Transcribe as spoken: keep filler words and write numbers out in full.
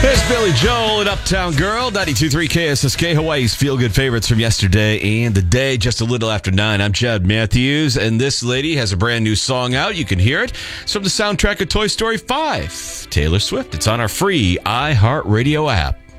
There's Billy Joel and Uptown Girl, ninety-two point three K S S K, Hawaii's feel-good favorites from yesterday and the day, just a little after nine. I'm Chad Matthews, and this lady has a brand new song out. You can hear it. It's from the soundtrack of Toy Story five, Taylor Swift. It's on our free iHeartRadio app.